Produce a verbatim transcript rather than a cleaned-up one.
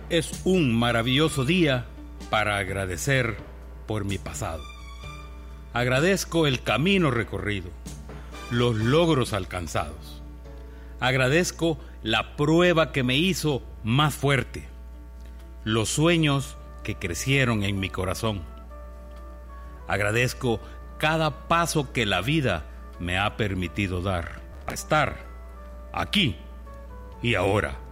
Es un maravilloso día para agradecer por mi pasado. Agradezco el camino recorrido, los logros alcanzados. Agradezco la prueba que me hizo más fuerte, los sueños que crecieron en mi corazón. Agradezco cada paso que la vida me ha permitido dar, a estar aquí y ahora.